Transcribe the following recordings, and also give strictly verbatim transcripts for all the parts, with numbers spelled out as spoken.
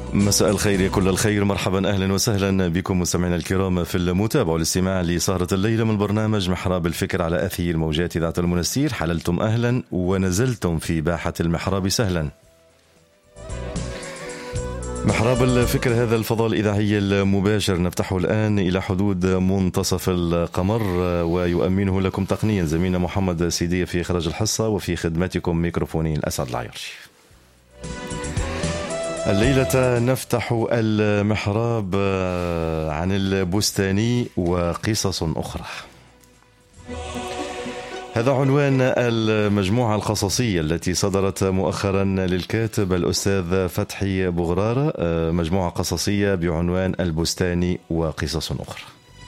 مساء الخير يا كل الخير، مرحبا أهلا وسهلا بكم مستمعينا الكرام في المتابعة والاستماع لسهرة الليلة من برنامج محراب الفكر على أثير موجات إذاعة المنستير. حللتم أهلا ونزلتم في باحة المحراب سهلا. محراب الفكر هذا الفضاء الإذاعي المباشر نفتحه الآن إلى حدود منتصف القمر، ويؤمنه لكم تقنيا زميلنا محمد سيدية في إخراج الحصة، وفي خدمتكم ميكروفونين الأسعد العيرشي. الليلة نفتح المحراب عن البستاني وقصص أخرى. هذا عنوان المجموعة القصصية التي صدرت مؤخرا للكاتب الأستاذ فتحي بغرارة، مجموعة قصصية بعنوان البستاني وقصص أخرى.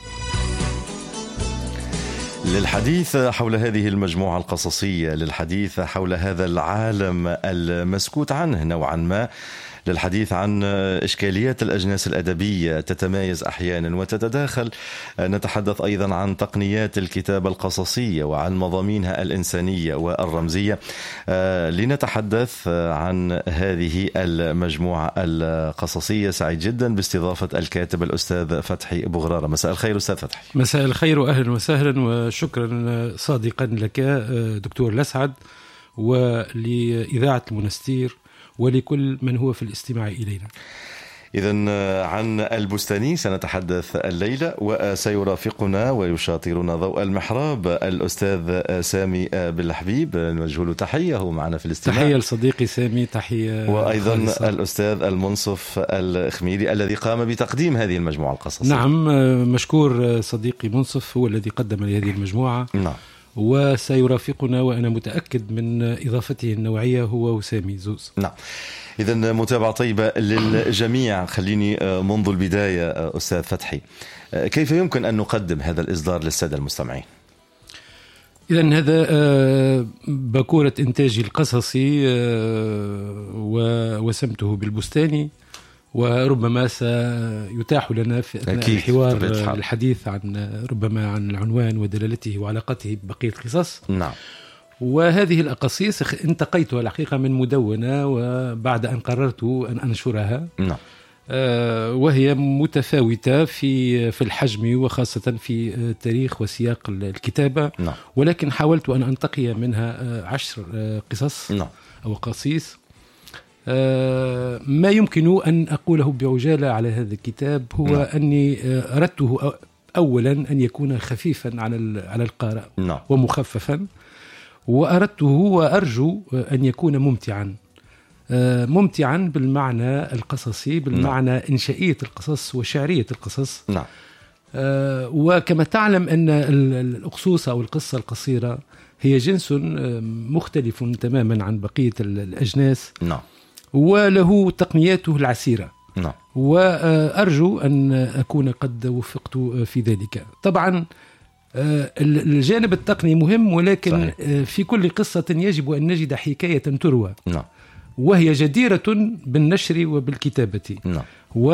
للحديث حول هذه المجموعة القصصية، للحديث حول هذا العالم المسكوت عنه نوعا ما، للحديث عن إشكاليات الأجناس الأدبية تتمايز أحيانا وتتداخل، نتحدث أيضا عن تقنيات الكتابة القصصية وعن مضامينها الإنسانية والرمزية. لنتحدث عن هذه المجموعة القصصية سعيد جدا باستضافة الكاتب الأستاذ فتحي بغرارة. مساء الخير أستاذ فتحي. مساء الخير وأهلا وسهلا، وشكرا صادقا لك دكتور الأسعد ولإذاعة المنستير ولكل من هو في الاستماع إلينا. إذن عن البستاني سنتحدث الليلة، وسيرافقنا ويشاطرنا ضوء المحراب الأستاذ سامي بالحبيب، نوجه له تحية، هو معنا في الاستماع. تحية لصديقي سامي، تحية. وأيضا خالصة. الأستاذ المنصف الخميري الذي قام بتقديم هذه المجموعة القصصية. نعم، مشكور صديقي منصف، هو الذي قدم لهذه المجموعة. نعم. وسيرافقنا وأنا متأكد من إضافته النوعية هو وسامي زوز. نعم. إذن متابعة طيبة للجميع. خليني منذ البداية أستاذ فتحي، كيف يمكن أن نقدم هذا الإصدار للسادة المستمعين؟ إذن هذا بكورة إنتاجي القصصي، وسمته بالبستاني، وربما سيتاح لنا في أثناء الحوار الحديث عن ربما عن العنوان ودلالته وعلاقته ببقية القصص. نعم. وهذه الأقاصيص انتقيتها الحقيقة من مدونة، وبعد أن قررت أن أنشرها. نعم. آه وهي متفاوتة في في الحجم وخاصة في تاريخ وسياق الكتابة. نعم. ولكن حاولت أن أنتقي منها عشر قصص. نعم. أو قصيص. آه ما يمكن أن أقوله بعجالة على هذا الكتاب هو نعم. أني أردته أولا أن يكون خفيفا على على القارئ. نعم. ومخففا، وأردته وأرجو أن يكون ممتعا، آه ممتعا بالمعنى القصصي، بالمعنى نعم. إنشائية القصص وشعرية القصص. نعم. آه وكما تعلم أن الأقصوص أو القصة القصيرة هي جنس مختلف تماما عن بقية الأجناس. نعم. وله تقنياته العسيرة. نعم. وأرجو أن أكون قد وفقت في ذلك. طبعا الجانب التقني مهم، ولكن صحيح. في كل قصة يجب أن نجد حكاية تروى. نعم. وهي جديرة بالنشر وبالكتابة. نعم.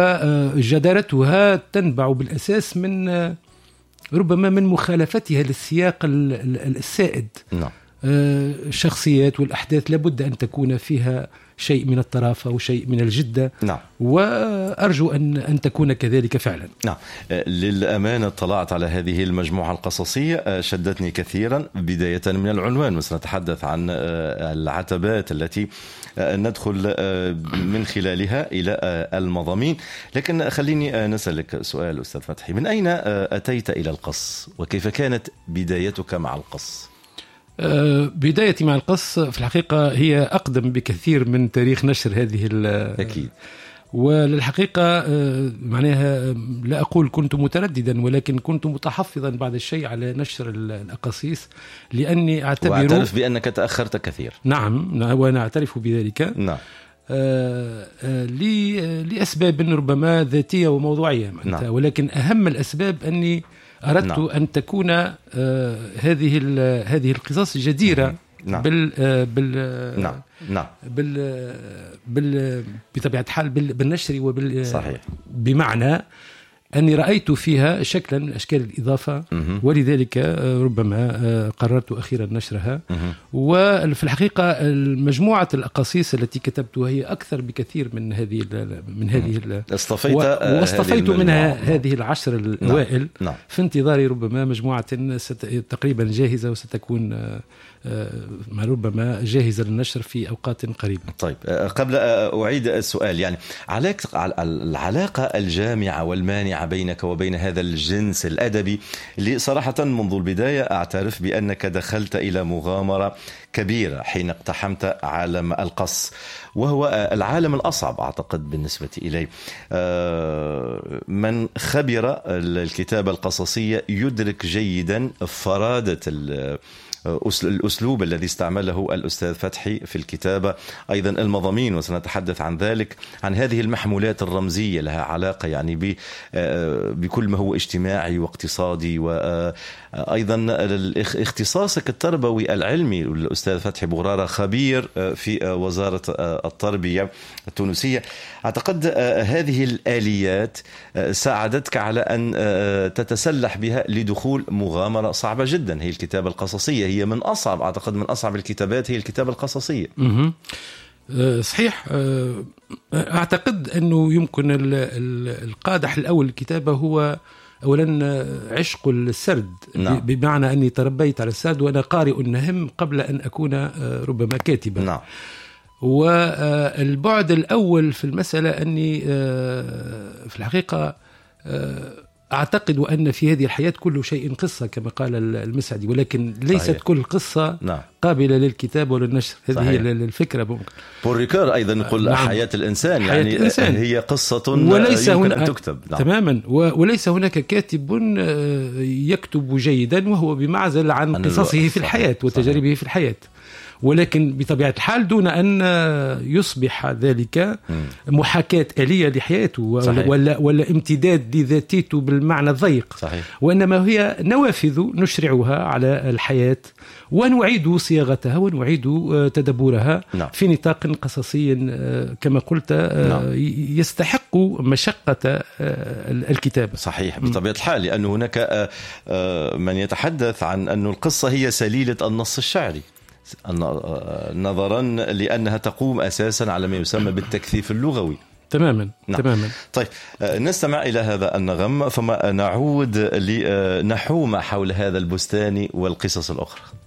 وجدارتها تنبع بالأساس من ربما من مخالفتها للسياق السائد. نعم. الشخصيات والأحداث لابد أن تكون فيها شيء من الطرافة وشيء من الجدة. نعم. وأرجو أن أن تكون كذلك فعلا. نعم. للأمانة اطلعت على هذه المجموعة القصصية، شدتني كثيرا، بداية من العنوان، وسنتحدث عن العتبات التي ندخل من خلالها إلى المضامين. لكن خليني نسألك سؤال أستاذ فتحي، من أين أتيت إلى القص وكيف كانت بدايتك مع القص؟ بدايتي مع القص في الحقيقة هي أقدم بكثير من تاريخ نشر هذه. أكيد. وللحقيقة معناها لا أقول كنت مترددا، ولكن كنت متحفظا بعض الشيء على نشر الأقاصيص، لأني أعتبر وأعترف بأنك تأخرت كثير. نعم، وأنا أعترف بذلك. نعم. آه آه لأسباب ربما ذاتية وموضوعية. نعم. ولكن أهم الأسباب أني أردت نعم. أن تكون آه هذه هذه القصص جديرة نعم. بال بال نعم. نعم. بال بال بطبيعة الحال بالنشر وبال صحيح. بمعنى أني رأيت فيها شكلا من أشكال الإضافة، ولذلك ربما قررت أخيرا نشرها. وفي الحقيقة مجموعة الأقاصيص التي كتبتها هي أكثر بكثير من هذه من هذه اصطفيت واصطفيت منها هذه العشر الأوائل. نعم. في انتظار ربما مجموعة تقريبا جاهزة وستكون ربما جاهزة للنشر في أوقات قريبة. طيب، قبل أعيد السؤال، يعني العلاقة الجامعة والمانعة بينك وبين هذا الجنس الأدبي اللي صراحة منذ البداية أعترف بأنك دخلت إلى مغامرة كبيرة حين اقتحمت عالم القص، وهو العالم الأصعب أعتقد بالنسبة إلي. من خبر الكتابة القصصية يدرك جيدا فرادة الأسلوب الذي استعمله الأستاذ فتحي في الكتابة، أيضا المضامين، وسنتحدث عن ذلك، عن هذه المحمولات الرمزية لها علاقة يعني بكل ما هو اجتماعي واقتصادي، وأيضا اختصاصك التربوي العلمي. الأستاذ فتحي بغرارة خبير في وزارة التربية التونسية. أعتقد هذه الآليات ساعدتك على أن تتسلح بها لدخول مغامرة صعبة جدا، هي الكتابة القصصية. هي من أصعب، أعتقد من أصعب الكتابات هي الكتابة القصصية. صحيح. أعتقد أنه يمكن القادح الأول الكتابة هو أولا عشق السرد. نعم. بمعنى أني تربيت على السرد وأنا قارئ نهم قبل أن أكون ربما كاتبا. نعم. والبعد الأول في المسألة أني في الحقيقة أعتقد أن في هذه الحياة كل شيء قصة كما قال المسعدي، ولكن ليست صحيح. كل قصة نعم. قابلة للكتاب وللنشر. هذه هي الفكرة. ممكن بوريكار أيضا يقول نعم. حياة الإنسان حياة يعني الإنسان. هي قصة وليس يمكن هن... أن تكتب. نعم. تماما. وليس هناك كاتب يكتب جيدا وهو بمعزل عن قصصه في الحياة وتجاربه في الحياة، ولكن بطبيعة الحال دون أن يصبح ذلك محاكاة آلية لحياته ولا, ولا امتداد لذاتيته بالمعنى الضيق. صحيح. وإنما هي نوافذ نشرعها على الحياة ونعيد صياغتها ونعيد تدبرها نعم. في نطاق قصصي كما قلت نعم. يستحق مشقة الكتابة. صحيح بطبيعة الحال، لأن هناك من يتحدث عن أن القصة هي سليلة النص الشعري، نظرا لأنها تقوم أساسا على ما يسمى بالتكثيف اللغوي. تماما. نعم. تماما. طيب، نستمع إلى هذا النغم ثم نعود لنحوم حول هذا البستان والقصص الأخرى.